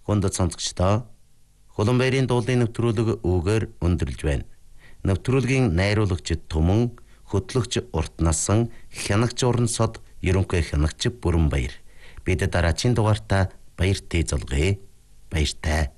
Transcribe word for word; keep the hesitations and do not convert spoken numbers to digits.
Хүнд сонсогчдоо Хуланбаярын дуулын нэвтрүүлэг үүгээр өндөрлж байна. Нэвтрүүлгийн найруулагч Түмэн, хөтлөгч Уртнасан, хянагч Урансод, ерөнхий хянагч Бүрэнбаяр. Бид дараагийн дугаартаа баяртай залгая. Баяртай.